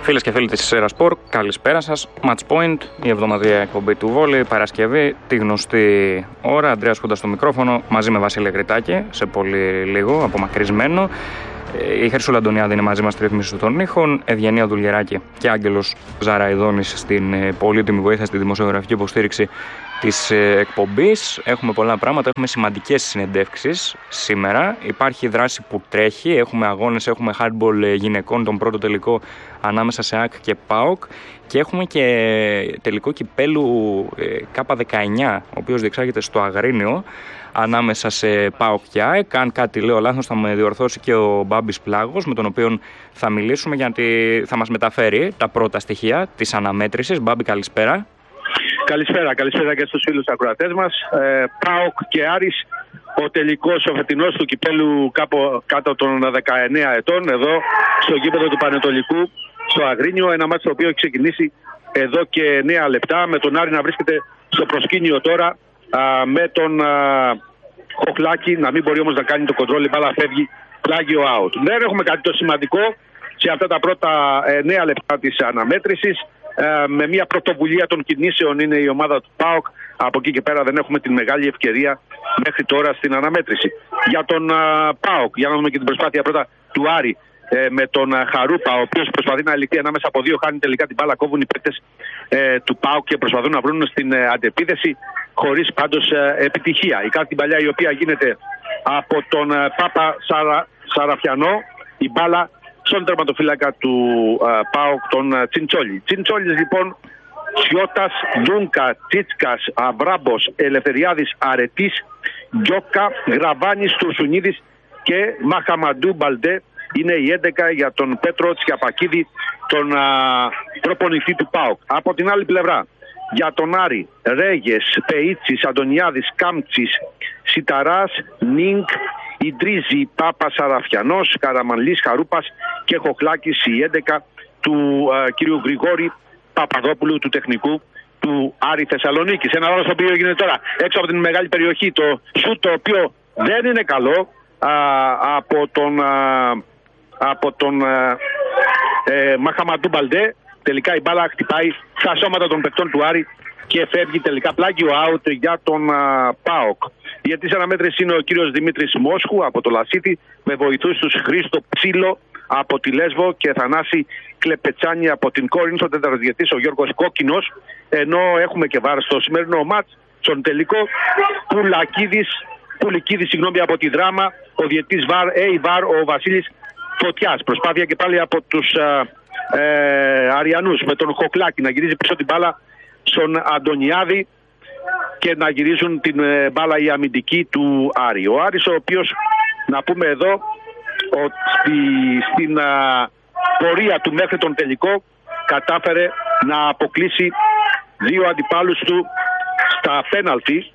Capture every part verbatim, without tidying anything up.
Φίλες και φίλοι της Σέρα Σπορ, καλησπέρα σας. Match Point, η εβδομαδιαία εκπομπή του βόλεϊ, Παρασκευή, τη γνωστή ώρα. Ανδρέας Κούντας στο μικρόφωνο, μαζί με Βασίλη Αγριτάκη, σε πολύ λίγο, απομακρυσμένο. Η Χρυσούλα Αντωνιάδη είναι μαζί μας στη ρύθμιση των ήχων. Ευγενία Δουλγεράκη και Άγγελος Ζαραϊδόνης στην πολύτιμη βοήθεια στη δημοσιογραφική υποστήριξη της εκπομπής. Έχουμε πολλά πράγματα, έχουμε σημαντικές συνεντεύξεις σήμερα. Υπάρχει δράση που τρέχει, έχουμε αγώνες, έχουμε hardball γυναικών, τον πρώτο τελικό ανάμεσα σε ΑΕΚ και ΠΑΟΚ, και έχουμε και τελικό κυπέλου Κάπα δεκαεννιά, ο οποίος διεξάγεται στο Αγρίνιο, ανάμεσα σε ΠΑΟΚ και ΑΕΚ. Αν κάτι λέω λάθος θα με διορθώσει και ο Μπάμπης Πλάγος, με τον οποίο θα μιλήσουμε, γιατί θα μας μεταφέρει τα πρώτα στοιχεία της αναμέτρησης. Μπάμπη, καλησπέρα. Καλησπέρα, καλησπέρα και στους φίλους ακροατές μας. Ε, ΠΑΟΚ και Άρης, ο τελικός, ο φετινός του κυπέλου κάπου κάτω των δεκαεννέα ετών, εδώ στο γήπεδο του Πανετολικού, στο Αγρίνιο. Ένα μάτσο το οποίο έχει ξεκινήσει εδώ και εννέα λεπτά, με τον Άρη να βρίσκεται στο προσκήνιο τώρα, α, με τον α, Χοχλάκη να μην μπορεί όμως να κάνει το κοντρόλ, η μπάλα φεύγει, πλάγιο out. Δεν έχουμε κάτι το σημαντικό σε αυτά τα πρώτα εννέα λεπτά της αναμέτρησης. Ε, με μια πρωτοβουλία των κινήσεων είναι η ομάδα του ΠΑΟΚ. Από εκεί και πέρα δεν έχουμε την μεγάλη ευκαιρία μέχρι τώρα στην αναμέτρηση. Για τον uh, ΠΑΟΚ, για να δούμε και την προσπάθεια πρώτα του Άρη ε, με τον uh, Χαρούπα, ο οποίος προσπαθεί να αληθεί ανάμεσα από δύο, χάνει τελικά την μπάλα, κόβουν οι παίκτες ε, του ΠΑΟΚ και προσπαθούν να βρουν στην ε, αντεπίθεση, χωρίς πάντως ε, επιτυχία. Η κάτι παλιά η οποία γίνεται από τον ε, Πάπα Σαρα, Σαραφιανό, η μπάλα στον τερματοφύλακα του uh, ΠΑΟΚ, τον uh, Τσιντσόλη. Τσιντσόλης λοιπόν, Σιώτας, Ντούνκα, Τσίτσκας, Αβράμπος, Ελευθεριάδης, Αρετής, Γκιόκα, Γραβάνης, Τουρσουνίδης και Μαχαμαντού Μπαλντέ είναι η έντεκα για τον Πέτρο Τσιαπακίδη, τον uh, προπονητή του ΠΑΟΚ. Από την άλλη πλευρά, για τον Άρη, Ρέγες, Πεΐτσης, Αντωνιάδης, Κάμτσης, Σιταράς, Νίνκ, Ιντρίζη, Πάπα Σαραφιανός, Καραμανλής, Χαρούπας και Χοχλάκης, η έντεκα του uh, κύριου Γρηγόρη Παπαδόπουλου, του τεχνικού του Άρη Θεσσαλονίκης. Ένα άλλο το οποίο γίνεται τώρα έξω από την μεγάλη περιοχή, το σουτ το οποίο δεν είναι καλό α, από τον, α, από τον α, ε, Μαχαμαντού Μπαλντέ. Τελικά η μπάλα χτυπάει στα σώματα των παικτών του Άρη και φεύγει τελικά πλάγιο out για τον α, ΠΑΟΚ. Γιατί σε αναμέτρηση είναι ο κύριος Δημήτρης Μόσχου από το Λασίθι, με βοηθούς τους Χρήστο Ψήλο από τη Λέσβο και Θανάση Κλεπετσάνη από την Κόρινθο, τετραδιετής ο Γιώργος Κόκκινος, ενώ έχουμε και βάρ στο σημερινό μάτς, στον τελικό, Πουλακίδης, Πουλικίδης συγγνώμη, από τη Δράμα, ο διετής βάρ, έι βάρ, ο Βασίλης Φωτιάς. Προσπάθεια και πάλι από τους α, ε, Αριανούς, με τον Χοκλάκη να γυρίζει πίσω την μπάλα στον Αντωνιάδη και να γυρίζουν την ε, μπάλα οι αμυντικοί του Άρη. Ο Άρης, ο οποίος, να πούμε εδώ, ο, στη, στην α, πορεία του μέχρι τον τελικό κατάφερε να αποκλείσει δύο αντιπάλους του στα πέναλτι,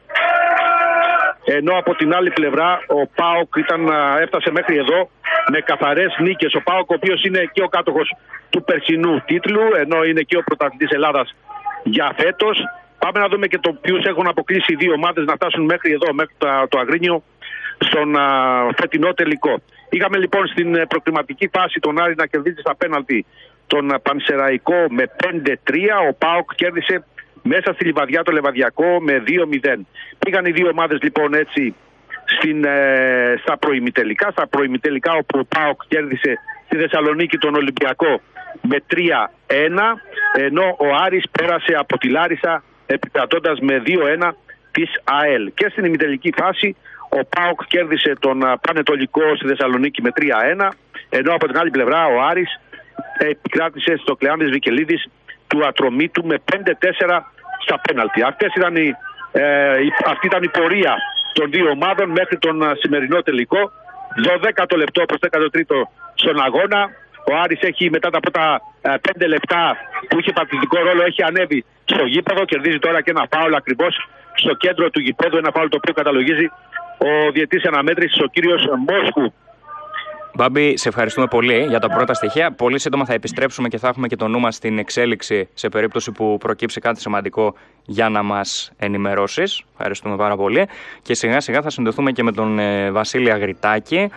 ενώ από την άλλη πλευρά ο ΠΑΟΚ ήταν, έφτασε μέχρι εδώ με καθαρές νίκες. Ο ΠΑΟΚ, ο οποίος είναι και ο κάτοχος του περσινού τίτλου, ενώ είναι και ο πρωταθλητής Ελλάδας για φέτος. Πάμε να δούμε και το ποιους έχουν αποκλείσει οι δύο ομάδες να φτάσουν μέχρι εδώ, μέχρι το, το Αγρίνιο, στον α, φετινό τελικό. Είχαμε λοιπόν στην προκριματική φάση τον Άρη να κερδίζει στα πέναλτι τον Πανσεραϊκό με πέντε τρία. Ο ΠΑΟΚ κέρδισε μέσα στη Λιβαδιά το Λεβαδιακό με δύο μηδέν. Πήγαν οι δύο ομάδες λοιπόν έτσι στην, ε, στα προημιτελικά. Στα προημιτελικά όπου ο ΠΑΟΚ κέρδισε στη Θεσσαλονίκη τον Ολυμπιακό με τρία ένα, ενώ ο Άρης πέρασε από τη Λάρισα επικρατώντας με δύο ένα της ΑΕΛ. Και στην ημιτελική φάση ο ΠΑΟΚ κέρδισε τον Πανετολικό στη Θεσσαλονίκη με τρία ένα, ενώ από την άλλη πλευρά ο Άρης επικράτησε στο Κλεάνδης Βικελίδης του Ατρομήτου με πέντε τέσσερα στα πέναλτι. Αυτές ήταν η, ε, η, αυτή ήταν η πορεία των δύο ομάδων μέχρι τον σημερινό τελικό. δώδεκατο λεπτό προς δέκατο τρίτο στον αγώνα. Ο Άρης έχει μετά τα πρώτα ε, πέντε λεπτά που είχε παθητικό ρόλο, έχει ανέβει στο γήπεδο, κερδίζει τώρα και ένα φάουλ ακριβώς στο κέντρο του γηπέδου, ένα φάουλ το οποίο καταλογίζει ο διετής αναμέτρησης, ο κύριος Μόσχου. Μπάμπη, σε ευχαριστούμε πολύ για τα πρώτα στοιχεία. Πολύ σύντομα θα επιστρέψουμε και θα έχουμε και το νου μας στην εξέλιξη σε περίπτωση που προκύψει κάτι σημαντικό για να μας ενημερώσεις. Ευχαριστούμε πάρα πολύ. Και σιγά σιγά θα συνδεθούμε και με τον ε, Βασίλη Αγριτάκη.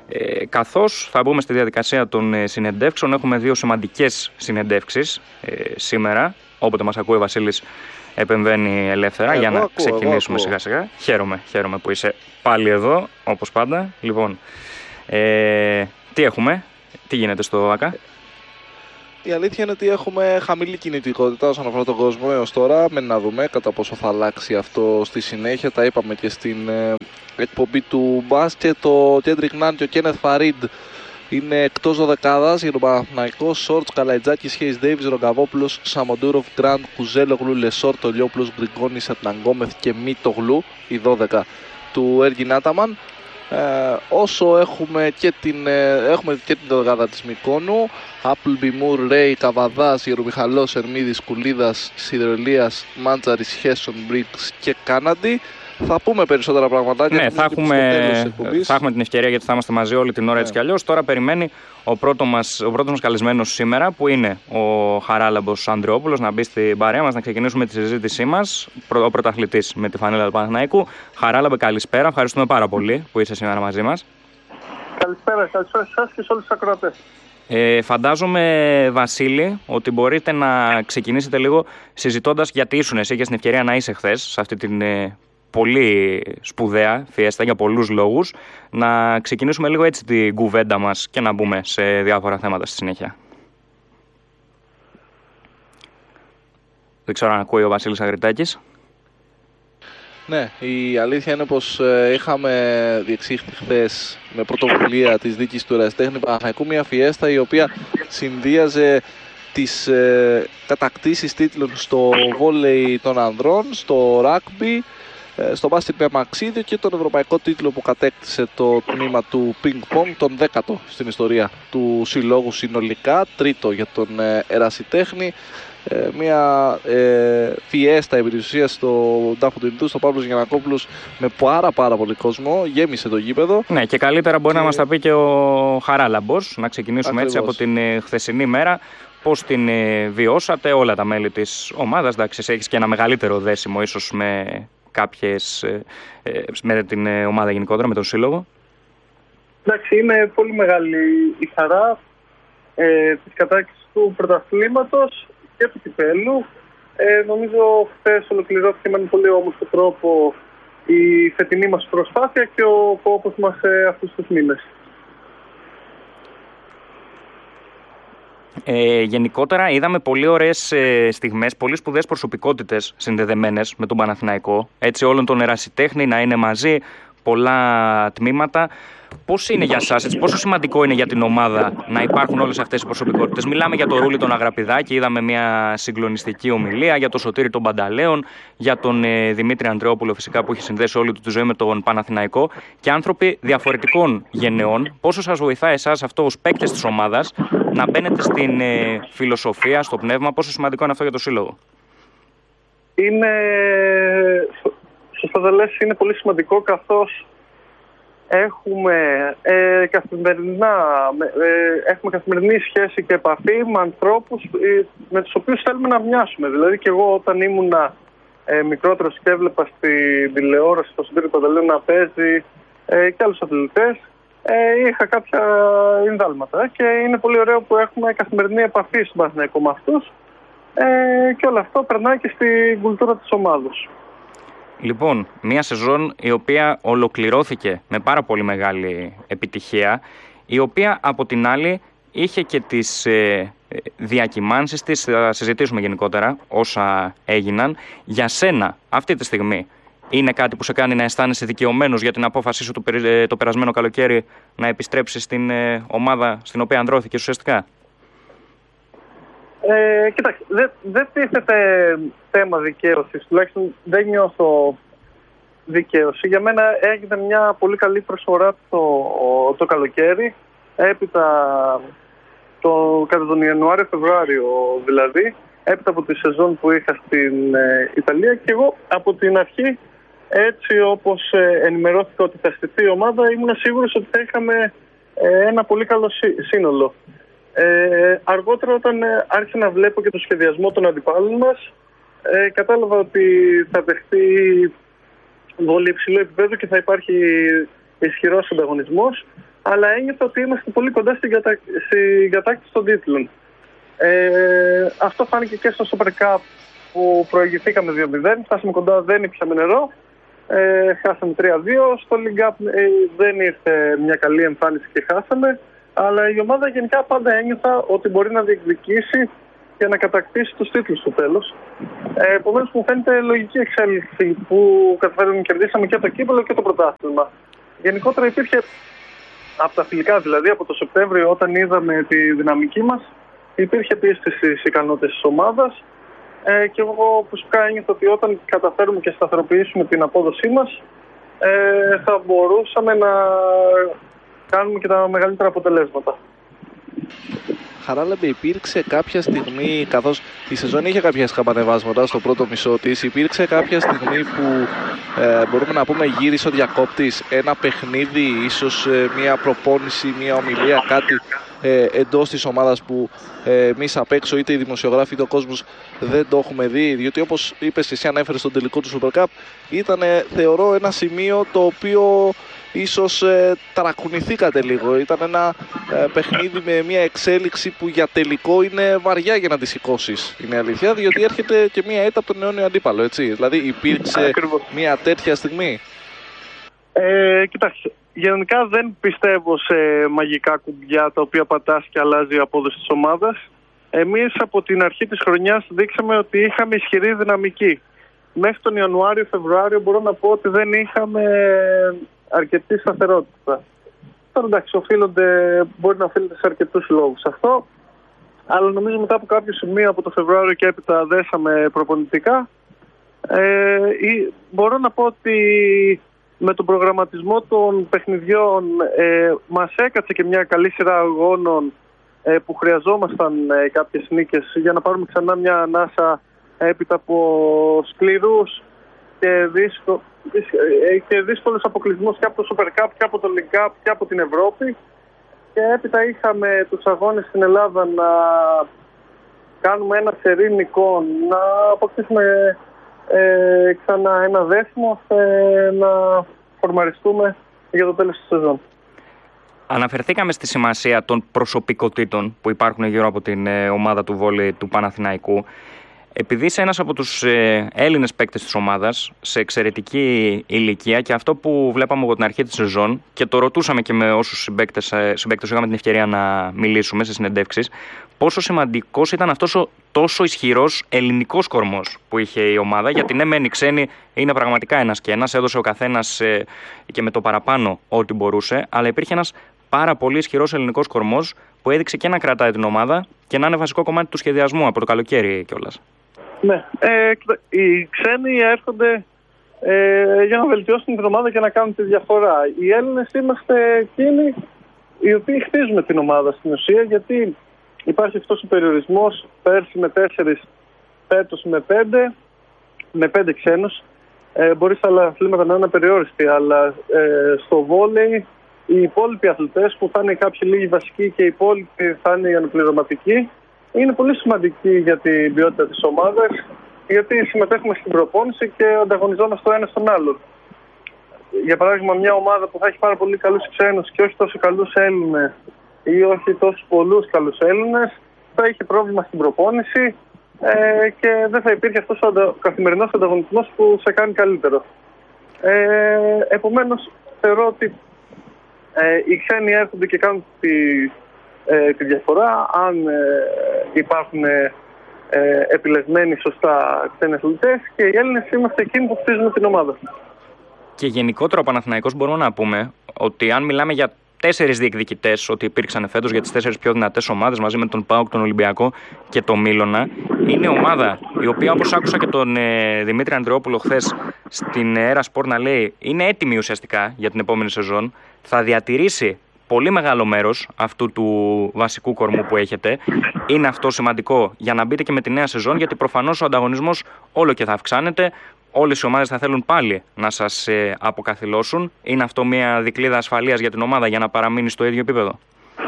Ε, καθώς θα μπούμε στη διαδικασία των ε, συνεντεύξεων, έχουμε δύο σημαντικές συνεντεύξεις ε, σήμερα. Όποτε μας ακούει ο Βασίλης επεμβαίνει ελεύθερα εγώ για να ακούω, ξεκινήσουμε σιγά σιγά. Χαίρομαι, χαίρομαι που είσαι πάλι εδώ, όπως πάντα. Λοιπόν, ε, τι έχουμε, τι γίνεται στο ΆΚΑ? Η αλήθεια είναι ότι έχουμε χαμηλή κινητικότητα όσον αφορά τον κόσμο έως τώρα. Μένει να δούμε κατά πόσο θα αλλάξει αυτό στη συνέχεια. Τα είπαμε και στην ε, εκπομπή του μπάσκετ. Ο Κέντρικ Νάν και ο Κένεθ Φαρίντ είναι εκτός δωδεκάδας για τον Παναθηναϊκό. Σόρτς, Καλαϊτζάκης, Χέις Ντέιβις, Ρογκαβόπουλος, Σαμοντούροφ, Γκραντ, Κουζέλογλου, Λεσόρ, Τολιόπουλος, Γκριγκόνης, Ατναγκόμεθ και Μίτογλου. Οι δώδεκα του Έργιν Άταμαν. Ε, όσο έχουμε και την, ε, έχουμε και την δωδεκάδα της Μικόνου, Appleby, Μουρ, Ρέι, Καβαδάς, Γερομιχαλός, Ερμίδης, Κουλίδας, Σιδερολίας, Μάντζαρης, Χέσον, Μπρίξ και Κάναντι. Θα πούμε περισσότερα πραγματάκια. Ναι, θα έχουμε, θα έχουμε την ευκαιρία γιατί θα είμαστε μαζί όλη την ώρα, ναι, έτσι κι αλλιώς. Τώρα περιμένει ο πρώτος μας, ο πρώτος μας καλεσμένος σήμερα, που είναι ο Χαράλαμπος Ανδρεόπουλος, να μπει στην παρέα μας, να ξεκινήσουμε τη συζήτησή μας. Ο πρωταθλητής με τη φανέλα του Παναθηναϊκού. Χαράλαμπε, καλησπέρα. Ευχαριστούμε πάρα πολύ που είσαι σήμερα μαζί μας. Καλησπέρα, καλησπέρα σε εσάς και σε όλους τους ακροατές. Ε, φαντάζομαι, Βασίλη, ότι μπορείτε να ξεκινήσετε λίγο συζητώντας, γιατί ήσουν εσύ και στην ευκαιρία να είσαι χθες σε αυτή την ε, πολύ σπουδαία φιέστα για πολλούς λόγους. Να ξεκινήσουμε λίγο έτσι την κουβέντα μας και να μπούμε σε διάφορα θέματα στη συνέχεια. Δεν ξέρω αν ακούει ο Βασίλης Αγριτάκης. Ναι, η αλήθεια είναι πως ε, είχαμε διεξήχθη χθες με πρωτοβουλία της δίκης του Ερασιτέχνη Παναθηναϊκού μια φιέστα η οποία συνδύαζε τις ε, κατακτήσεις τίτλων στο βόλεϊ των ανδρών, στο ράκμπι, ε, στο μπάσκετ με αμαξίδιο και τον ευρωπαϊκό τίτλο που κατέκτησε το τμήμα του Ping Pong, τον δέκατο στην ιστορία του συλλόγου συνολικά, τρίτο για τον ε, Ερασιτέχνη. Ε, μια ε, φιέστα επί της ουσίας στο τάφο του Ινδού, στο Παύλος Γιαννακόπουλος, με πάρα πάρα πολύ κόσμο, γέμισε το γήπεδο. Ναι, και καλύτερα μπορεί και... να μας τα πει και ο Χαράλαμπος, να ξεκινήσουμε ακριβώς έτσι από την ε, χθεσινή μέρα. Πώς την ε, βιώσατε όλα τα μέλη της ομάδας? Εντάξει, έχεις και ένα μεγαλύτερο δέσιμο ίσως με κάποιες, ε, ε, με την ε, ομάδα γενικότερα, με τον σύλλογο. Εντάξει, είναι πολύ μεγάλη η χαρά ε, της κατάκτησης του πρωταθλήματος και του κυπέλλου. Ε, νομίζω χθες ολοκληρώθηκε με έναν πολύ όμορφο τρόπο η φετινή μας προσπάθεια και ο κόπος μας ε, αυτούς τους μήνες. Ε, γενικότερα είδαμε πολύ ωραίες ε, στιγμές, πολύ σπουδαίες προσωπικότητες συνδεδεμένες με τον Παναθηναϊκό. Έτσι όλων των ερασιτέχνη να είναι μαζί, πολλά τμήματα. Πώς είναι για εσάς, έτσι, πόσο σημαντικό είναι για την ομάδα να υπάρχουν όλες αυτές οι προσωπικότητες? Μιλάμε για τον Ρούλη τον Αγραπηδάκη, είδαμε μια συγκλονιστική ομιλία, για τον Σωτήρη τον Πανταλέον, για τον ε, Δημήτρη Ανδρεόπουλο φυσικά που έχει συνδέσει όλη του τη ζωή με τον Παναθηναϊκό, και άνθρωποι διαφορετικών γενεών. Πόσο σας βοηθά εσάς αυτό ως παίκτες της ομάδας να μπαίνετε στην ε, φιλοσοφία, στο πνεύμα? Πόσο σημαντικό είναι αυτό για το σύλλογο? Είναι, σωστά τα λες, είναι πολύ σημαντικό, καθώς Έχουμε, ε, καθημερινά, ε, έχουμε καθημερινή σχέση και επαφή με ανθρώπους ε, με τους οποίους θέλουμε να μοιάσουμε. Δηλαδή και εγώ όταν ήμουν ε, μικρότερος και έβλεπα στην τηλεόραση τον Σωτήρη Πανταλέον να παίζει ε, και άλλους αθλητές, ε, είχα κάποια ενδάλματα και είναι πολύ ωραίο που έχουμε καθημερινή επαφή στον Παναθηναϊκό με αυτούς ε, και όλο αυτό περνάει και στην κουλτούρα της ομάδας. Λοιπόν, μια σεζόν η οποία ολοκληρώθηκε με πάρα πολύ μεγάλη επιτυχία, η οποία από την άλλη είχε και τις ε, διακυμάνσεις της, θα συζητήσουμε γενικότερα όσα έγιναν. Για σένα αυτή τη στιγμή είναι κάτι που σε κάνει να αισθάνεσαι δικαιωμένος για την απόφασή σου το, περι, το περασμένο καλοκαίρι να επιστρέψεις στην ε, ομάδα στην οποία ανδρώθηκες ουσιαστικά? Ε, κοιτάξτε, δεν δε τίθεται θέμα δικαίωσης, τουλάχιστον δεν νιώθω δικαίωση. Για μένα έγινε μια πολύ καλή προσφορά το, το καλοκαίρι, έπειτα το, κατά τον Ιανουάριο-Φεβρουάριο δηλαδή, έπειτα από τη σεζόν που είχα στην ε, Ιταλία, και εγώ από την αρχή, έτσι όπως ε, ενημερώθηκα ότι θα στηθεί η ομάδα, ήμουν σίγουρος ότι θα είχαμε ε, ένα πολύ καλό σύνολο. Ε, αργότερα, όταν ε, άρχισα να βλέπω και το σχεδιασμό των αντιπάλων μας, ε, κατάλαβα ότι θα δεχτεί βολή υψηλό επίπεδο και θα υπάρχει ισχυρός ανταγωνισμός. αλλά ένιωθα ότι είμαστε πολύ κοντά στην, κατα... στην κατάκτηση των τίτλων. Ε, αυτό φάνηκε και στο Super Cup που προηγηθήκαμε δύο μηδέν, φτάσαμε κοντά, δεν ήπιαμε νερό, ε, χάσαμε τρία δύο. Στο League Cup ε, δεν ήρθε μια καλή εμφάνιση και χάσαμε, αλλά η ομάδα γενικά πάντα ένιωθα ότι μπορεί να διεκδικήσει και να κατακτήσει τους τίτλους στο τέλος. Ε, επομένως μου φαίνεται λογική εξέλιξη που καταφέρουμε να κερδίσαμε και το κύπελλο και το πρωτάθλημα. Γενικότερα υπήρχε από τα φιλικά, δηλαδή από το Σεπτέμβριο, όταν είδαμε τη δυναμική μας, υπήρχε πίστη στις ικανότητες της ομάδας ε, και εγώ φυσικά ένιωθα ότι όταν καταφέρουμε και σταθεροποιήσουμε την απόδοσή μας ε, θα μπορούσαμε να κάνουμε και τα μεγαλύτερα αποτελέσματα. Χαράλαμπε, υπήρξε κάποια στιγμή, καθώς η σεζόν είχε κάποια σχαμπανεβάσματα στο πρώτο μισό της, υπήρξε κάποια στιγμή που ε, μπορούμε να πούμε γύρισε ο διακόπτης ένα παιχνίδι, ίσως ε, μια προπόνηση, μια ομιλία, κάτι ε, εντός της ομάδας που ε, εμείς απ' έξω, είτε οι δημοσιογράφοι είτε ο κόσμος δεν το έχουμε δει, διότι όπως είπες εσύ, ανέφερες στον τελικό του Super Cup, ήταν θεωρώ ένα σημείο το οποίο ίσως ε, ταρακουνηθήκατε λίγο. Ήταν ένα ε, παιχνίδι με μια εξέλιξη που για τελικό είναι βαριά για να τη σηκώσεις. Είναι αλήθεια, διότι έρχεται και μια έτα από τον αιώνιο αντίπαλο, έτσι. Δηλαδή υπήρξε Ακριβώς. μια τέτοια στιγμή. Ε, κοιτάξτε, γενικά δεν πιστεύω σε μαγικά κουμπιά τα οποία πατάς και αλλάζει η απόδοση της ομάδας. Εμείς από την αρχή της χρονιάς δείξαμε ότι είχαμε ισχυρή δυναμική. Μέχρι τον Ιανουάριο-Φεβρουάριο μπορώ να πω ότι δεν είχαμε αρκετή σταθερότητα. Τώρα εντάξει, οφείλονται, μπορεί να οφείλεται σε αρκετούς λόγους αυτό, αλλά νομίζω μετά από κάποιο σημείο από το Φεβρουάριο και έπειτα δέσαμε προπονητικά. Ε, ή, μπορώ να πω ότι με τον προγραμματισμό των παιχνιδιών ε, μας έκατσε και μια καλή σειρά αγώνων ε, που χρειαζόμασταν ε, κάποιες νίκες για να πάρουμε ξανά μια ανάσα έπειτα από σκληρούς και, δύσκο, και δύσκολους αποκλεισμούς και από το Super Cup και από το League Cup και από την Ευρώπη. Και έπειτα είχαμε τους αγώνες στην Ελλάδα να κάνουμε ένα σερί νικών, να αποκτήσουμε ε, ξανά ένα δέσιμο ώστε να φορμαριστούμε για το τέλος της σεζόν. Αναφερθήκαμε στη σημασία των προσωπικότητων που υπάρχουν γύρω από την ε, ομάδα του βόλεϊ του Παναθηναϊκού. Επειδή είσαι ένας από τους ε, Έλληνες παίκτες της ομάδας, σε εξαιρετική ηλικία, και αυτό που βλέπαμε από την αρχή της σεζόν και το ρωτούσαμε και με όσους συμπαίκτες, ε, συμπαίκτες είχαμε την ευκαιρία να μιλήσουμε σε συνεντεύξεις, πόσο σημαντικός ήταν αυτός ο τόσο ισχυρός ελληνικός κορμός που είχε η ομάδα, γιατί ναι μεν οι ξένοι είναι πραγματικά ένας και ένας, έδωσε ο καθένας ε, και με το παραπάνω ό,τι μπορούσε, αλλά υπήρχε ένας πάρα πολύ ισχυρός ελληνικός κορμός που έδειξε και να κρατάει την ομάδα και να είναι βασικό κομμάτι του σχεδιασμού από το καλοκαίρι κιόλας. Ναι, ε, οι ξένοι έρχονται ε, για να βελτιώσουν την ομάδα και να κάνουν τη διαφορά. Οι Έλληνες είμαστε εκείνοι οι οποίοι χτίζουμε την ομάδα στην ουσία, γιατί υπάρχει αυτός ο περιορισμός, πέρσι με τέσσερις, φέτος με πέντε, με πέντε ξένους. Ε, μπορεί στα άλλα αθλήματα να είναι απεριόριστοι, αλλά ε, στο βόλεϊ οι υπόλοιποι αθλητές που θα είναι κάποιοι λίγοι βασικοί και οι υπόλοιποι θα είναι οι αναπληρωματικοί, είναι πολύ σημαντική για την ποιότητα της ομάδας, γιατί συμμετέχουμε στην προπόνηση και ανταγωνιζόμαστε το ένα στον άλλον. Για παράδειγμα, μια ομάδα που θα έχει πάρα πολύ καλούς ξένους και όχι τόσο καλούς Έλληνες ή όχι τόσο πολλούς καλούς Έλληνες, θα έχει πρόβλημα στην προπόνηση ε, και δεν θα υπήρχε αυτός ο καθημερινός ανταγωνισμός που σε κάνει καλύτερο. Ε, επομένως, θεωρώ ότι ε, οι ξένοι έρχονται και κάνουν τη Ε, τη διαφορά, αν ε, υπάρχουν ε, επιλεγμένοι σωστά ξένοι αθλητές, και οι Έλληνες είμαστε εκείνοι που χτίζουμε την ομάδα. Και γενικότερα ο Παναθηναϊκός μπορούμε να πούμε ότι αν μιλάμε για τέσσερις διεκδικητές ότι υπήρξαν φέτος για τις τέσσερις πιο δυνατές ομάδες μαζί με τον ΠΑΟΚ, τον Ολυμπιακό και τον Μίλωνα, είναι ομάδα η οποία, όπως άκουσα και τον ε, Δημήτρη Ανδρεόπουλο χθες στην Έρα Σπορ να λέει, είναι έτοιμη ουσιαστικά για την επόμενη σεζόν, θα διατηρήσει πολύ μεγάλο μέρος αυτού του βασικού κορμού που έχετε. Είναι αυτό σημαντικό για να μπείτε και με τη νέα σεζόν, γιατί προφανώς ο ανταγωνισμός όλο και θα αυξάνεται. Όλες οι ομάδες θα θέλουν πάλι να σας ε, αποκαθιλώσουν. Είναι αυτό μια δικλείδα ασφαλείας για την ομάδα για να παραμείνει στο ίδιο επίπεδο?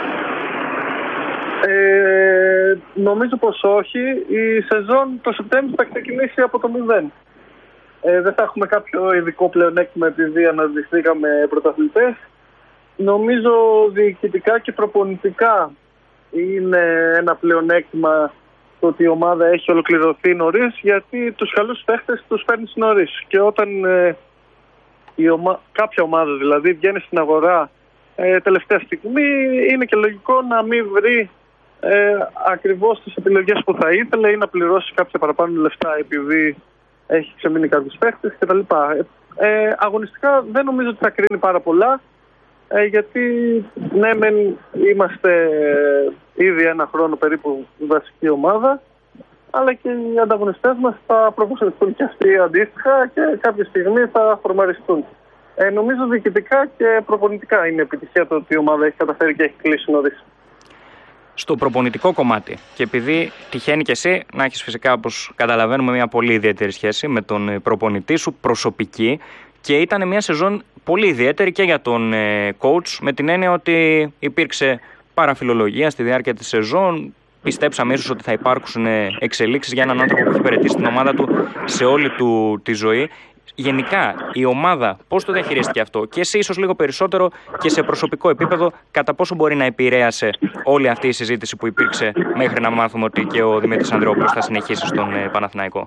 Ε, νομίζω πως όχι. Η σεζόν το Σεπτέμβριο θα ξεκινήσει από το μηδέν. Ε, δεν θα έχουμε κάποιο ειδικό πλεονέκτημα επειδή αναδειχθήκαμε πρωταθλητές. νομίζω διοικητικά και προπονητικά είναι ένα πλεονέκτημα το ότι η ομάδα έχει ολοκληρωθεί νωρίς, γιατί τους καλούς παίχτες τους παίρνεις νωρίς. Και όταν ε, η ομα... κάποια ομάδα δηλαδή βγαίνει στην αγορά ε, τελευταία στιγμή, είναι και λογικό να μην βρει ε, ακριβώς τις επιλογές που θα ήθελε ή να πληρώσει κάποια παραπάνω λεφτά επειδή έχει ξεμείνει κάποιους παίχτες κτλ. Ε, αγωνιστικά δεν νομίζω ότι θα κρίνει πάρα πολλά, ε, γιατί ναι μεν είμαστε ήδη ένα χρόνο περίπου βασική ομάδα, αλλά και οι ανταγωνιστές μας θα προπονηθούν και αυτοί αντίστοιχα και κάποια στιγμή θα φορμαριστούν. Ε, νομίζω διοικητικά και προπονητικά είναι επιτυχία το ότι η ομάδα έχει καταφέρει και έχει κλείσει νωρίς. Στο προπονητικό κομμάτι, και επειδή τυχαίνει και εσύ να έχεις φυσικά, όπως καταλαβαίνουμε, μια πολύ ιδιαίτερη σχέση με τον προπονητή σου, προσωπική, και ήταν μια σεζόν πολύ ιδιαίτερη και για τον coach, με την έννοια ότι υπήρξε παραφιλολογία στη διάρκεια της σεζόν. Πιστέψαμε ίσως ότι θα υπάρξουν εξελίξεις για έναν άνθρωπο που έχει υπηρετήσει την ομάδα του σε όλη του τη ζωή. Γενικά, η ομάδα πώς το διαχειρίστηκε αυτό, και εσύ ίσως λίγο περισσότερο και σε προσωπικό επίπεδο, κατά πόσο μπορεί να επηρέασε όλη αυτή η συζήτηση που υπήρξε μέχρι να μάθουμε ότι και ο Δημήτρης Ανδρεόπουλος θα συνεχίσει στον ε, Παναθηναϊκό?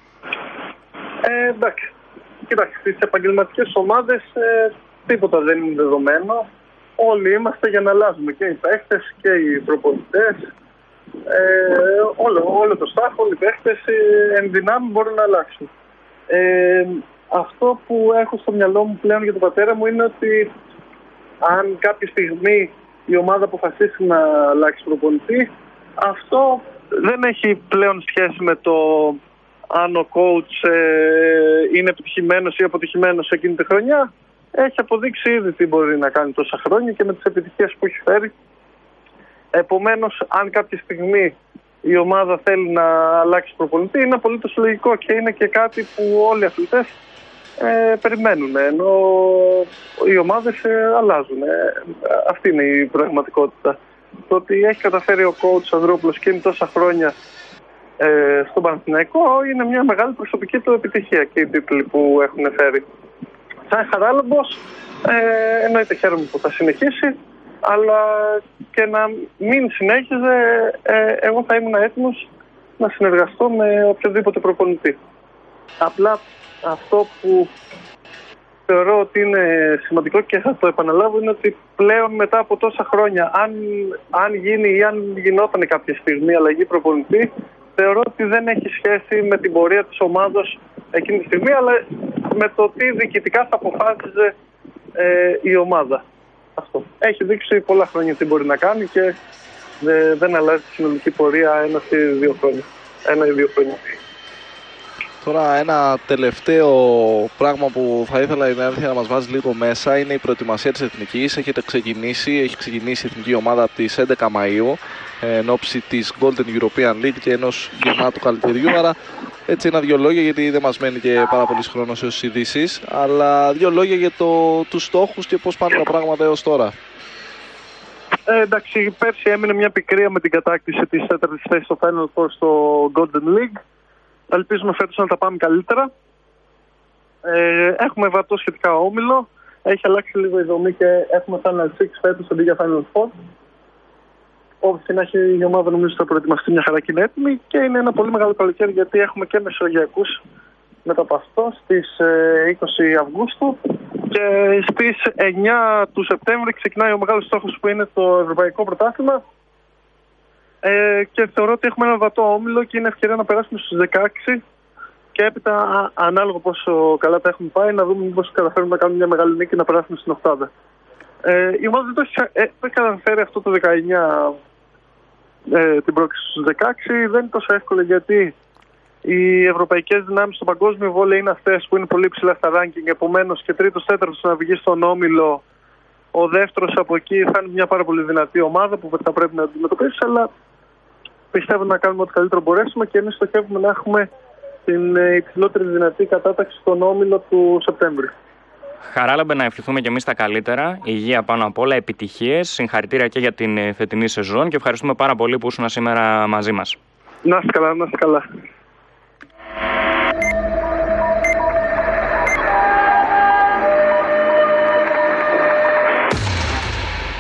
Ε, εντάξει. Κοιτάξτε, στις επαγγελματικές ομάδες ε, τίποτα δεν είναι δεδομένο. Όλοι είμαστε για να αλλάζουμε, και οι παίχτες και οι προπονητές. Ε, όλο, όλο το staff, όλοι οι παίχτες ε, εν δυνάμει μπορούν να αλλάξουν. Ε, αυτό που έχω στο μυαλό μου πλέον για τον πατέρα μου είναι ότι αν κάποια στιγμή η ομάδα αποφασίσει να αλλάξει προπονητή, αυτό δεν έχει πλέον σχέση με το αν ο coach ε, είναι επιτυχημένος ή αποτυχημένος εκείνη τη χρονιά. Έχει αποδείξει ήδη τι μπορεί να κάνει τόσα χρόνια και με τις επιτυχίες που έχει φέρει. Επομένως, αν κάποια στιγμή η ομάδα θέλει να αλλάξει προπονητή, είναι απολύτως λογικό και είναι και κάτι που όλοι οι αθλητές ε, περιμένουν, ενώ οι ομάδες ε, αλλάζουν. Ε, αυτή είναι η πραγματικότητα. Το ότι έχει καταφέρει ο coach Ανδρεόπουλος και είναι τόσα χρόνια ε, στον Παναθηναϊκό είναι μια μεγάλη προσωπική του επιτυχία και οι τίτλοι που έχουν φέρει. Σαν Χαράλαμπος, ε, εννοείται χαίρομαι που θα συνεχίσει, αλλά και να μην συνέχιζε, ε, εγώ θα ήμουν έτοιμος να συνεργαστώ με οποιοδήποτε προπονητή. Απλά αυτό που θεωρώ ότι είναι σημαντικό και θα το επαναλάβω είναι ότι πλέον μετά από τόσα χρόνια, αν, αν γίνει ή αν γινόταν κάποια στιγμή αλλαγή προπονητή, θεωρώ ότι δεν έχει σχέση με την πορεία της ομάδος εκείνη τη στιγμή, αλλά με το τι διοικητικά θα αποφάσιζε ε, η ομάδα. Αυτό. Έχει δείξει πολλά χρόνια τι μπορεί να κάνει και ε, δεν αλλάζει τη συνολική πορεία ένα ή δύο χρόνια. Ένα ή δύο χρόνια. Τώρα ένα τελευταίο πράγμα που θα ήθελα η Νέα να μας βάζει λίγο μέσα είναι η προετοιμασία της Εθνικής. Έχετε ξεκινήσει, έχει ξεκινήσει η Εθνική Ομάδα από τις έντεκα Μαΐου εν ώψη της Golden European League και ενός γεμάτου καλοκαιριού. Άρα έτσι ένα-δυο λόγια, γιατί δεν μας μένει και πάρα πολύς χρόνος έως ειδήσεις, αλλά δύο λόγια για το, τους στόχους και πώς πάνε τα πράγματα έως τώρα. Ε, εντάξει, πέρσι έμεινε μια πικρία με την κατάκτηση της τέταρτης θέσης στο Final Four στο Golden League. Ελπίζουμε φέτος να τα πάμε καλύτερα. Ε, έχουμε βατό σχετικά όμιλο. Έχει αλλάξει λίγο η δομή και έχουμε Final Six φέτος αντί για Final Four. Όπως και να έχει η ομάδα, νομίζω θα προετοιμαστεί μια χαρά και είναι έτοιμη. Και είναι ένα πολύ μεγάλο καλοκαίρι, γιατί έχουμε και μεσογειακούς μετά από αυτό στις είκοσι Αυγούστου. Και στις εννιά του Σεπτέμβρη ξεκινάει ο μεγάλος στόχος που είναι το Ευρωπαϊκό Πρωτάθλημα. Ε, και θεωρώ ότι έχουμε ένα βατό όμιλο και είναι ευκαιρία να περάσουμε στους δεκαέξι και έπειτα, α, ανάλογα πόσο καλά τα έχουμε πάει, να δούμε μήπως καταφέρουμε να κάνουμε μια μεγάλη νίκη και να περάσουμε στην οκτάδα. Ε, η ομάδα δεν το έχει ε, καταφέρει αυτό το δεκαεννιά ε, την πρόκληση στους δεκαέξι. Δεν είναι τόσο εύκολο, γιατί οι ευρωπαϊκές δυνάμεις στο παγκόσμιο βόλεϊ είναι αυτές που είναι πολύ ψηλά στα ranking. Επομένως και τρίτος, τέταρτος να βγει στον όμιλο. Ο δεύτερος από εκεί θα είναι μια πάρα πολύ δυνατή ομάδα που θα πρέπει να αντιμετωπίσει, αλλά πιστεύω να κάνουμε ό,τι καλύτερο μπορέσουμε και εμείς στοχεύουμε να έχουμε την υψηλότερη δυνατή κατάταξη στον όμιλο του Σεπτέμβρη. Χαράλαμπε, να ευχηθούμε και εμείς τα καλύτερα. Υγεία πάνω απ' όλα, επιτυχίες. Συγχαρητήρια και για την φετινή σεζόν και ευχαριστούμε πάρα πολύ που ήσουν σήμερα μαζί μας. Να είστε καλά, να είστε καλά.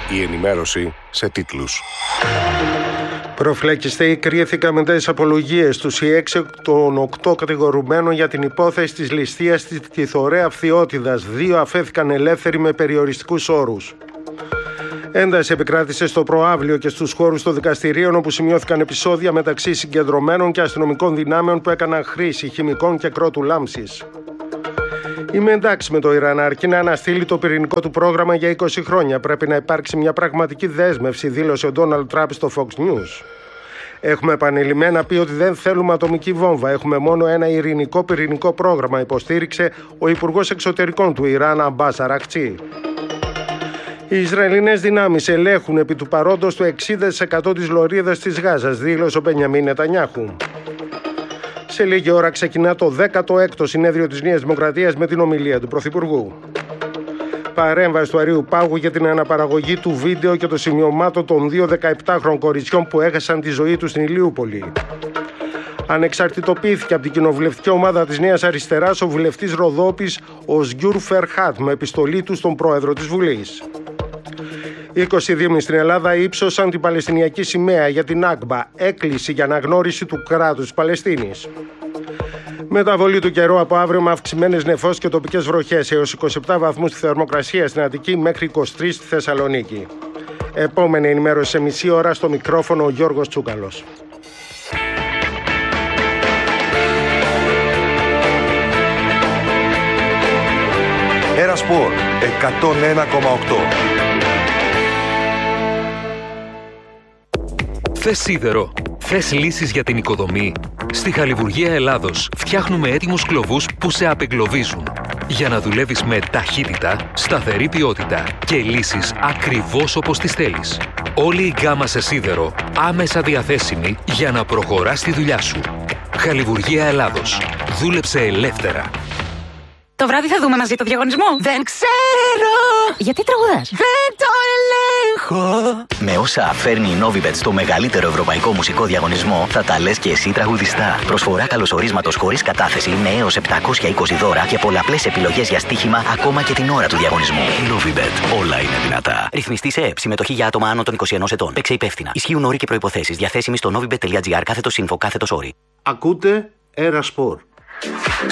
Η ενημέρωση σε τίτλους. Προφυλακιστέ κρίθηκαν μετά τις απολογίες τους οι έξι των οκτώ κατηγορουμένων για την υπόθεση της ληστείας της Κιθωρέα Φθιώτιδας. Δύο αφέθηκαν ελεύθεροι με περιοριστικούς όρους. Ένταση επικράτησε στο προαύλιο και στους χώρους των δικαστηρίων, όπου σημειώθηκαν επεισόδια μεταξύ συγκεντρωμένων και αστυνομικών δυνάμεων που έκαναν χρήση χημικών και κρότου λάμψης. Είμαι εντάξει με το Ιράν, αρκεί να αναστείλει το πυρηνικό του πρόγραμμα για είκοσι χρόνια. Πρέπει να υπάρξει μια πραγματική δέσμευση, δήλωσε ο Ντόναλντ Τραμπ στο Fox News. Έχουμε επανειλημμένα πει ότι δεν θέλουμε ατομική βόμβα. Έχουμε μόνο ένα ειρηνικό πυρηνικό πρόγραμμα, υποστήριξε ο Υπουργός Εξωτερικών του Ιράν, Αμπάς Αραχτσί. Οι Ισραηλινές δυνάμεις ελέγχουν επί του παρόντος το εξήντα τοις εκατό της λωρίδας της Γάζας, δήλωσε ο Μπενιαμίν Νετανιάχου. Σε λίγη ώρα ξεκινά το δέκατο έκτο συνέδριο της Νέας Δημοκρατίας με την ομιλία του Πρωθυπουργού. Παρέμβαση του Αρείου Πάγου για την αναπαραγωγή του βίντεο και των σημειωμάτων των δύο δεκαεπτάχρονων κοριτσιών που έχασαν τη ζωή τους στην Ηλιούπολη. Ανεξαρτητοποιήθηκε από την κοινοβουλευτική ομάδα της Νέας Αριστεράς ο βουλευτής Ροδόπης, ο Σγιούρ Φερχάτ, με επιστολή του στον πρόεδρο της Βουλής. είκοσι δήμοι στην Ελλάδα ύψωσαν την Παλαιστινιακή σημαία για την Άγκμπα, έκκληση για αναγνώριση του κράτους της Παλαιστίνης. Μεταβολή του καιρού από αύριο με αυξημένες νεφώσεις και τοπικές βροχές, έως είκοσι επτά βαθμούς στη θερμοκρασία στην Αττική μέχρι είκοσι τρεις στη Θεσσαλονίκη. Επόμενη ενημέρωση σε μισή ώρα, στο μικρόφωνο ο Γιώργος Τσούκαλος. Ένα Σπορ εκατόν ένα κόμμα οκτώ. Θες σίδερο? Θες λύσεις για την οικοδομή? Στη Χαλιβουργία Ελλάδος φτιάχνουμε έτοιμους κλωβούς που σε απεγκλωβίζουν, για να δουλεύεις με ταχύτητα, σταθερή ποιότητα και λύσεις ακριβώς όπως τις θέλεις. Όλη η γκάμα σε σίδερο άμεσα διαθέσιμη για να προχωράς τη δουλειά σου. Χαλιβουργία Ελλάδος. Δούλεψε ελεύθερα. Το βράδυ θα δούμε μαζί το διαγωνισμό. Δεν ξέρω! Γιατί τραγουδάς? Δεν το ελέγχω! Με όσα φέρνει η Novibet στο μεγαλύτερο ευρωπαϊκό μουσικό διαγωνισμό, θα τα λες και εσύ τραγουδιστά. Προσφορά καλωσορίσματος χωρίς κατάθεση με έως επτακόσια είκοσι δώρα και πολλαπλές επιλογές για στοίχημα ακόμα και την ώρα του διαγωνισμού. Novibet. Όλα είναι δυνατά. Ρυθμιστή σε ΕΠ. Συμμετοχή για άτομα άνω των είκοσι ενός ετών. Παίξε υπεύθυνα. Ισχύουν όροι και προϋποθέσεις. Διαθέσιμοι στο novibet.gr κάθετος info κάθετος όροι. Ακούτε Ένα Σπορ.